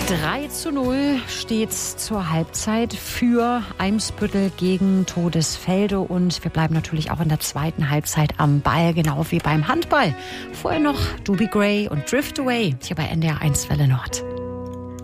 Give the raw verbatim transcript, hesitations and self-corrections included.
drei zu null steht's zur Halbzeit für Eimsbüttel gegen Todesfelde. Und wir bleiben natürlich auch in der zweiten Halbzeit am Ball, genau wie beim Handball. Vorher noch Doobie Gray und Drift Away hier bei N D R eins Welle Nord.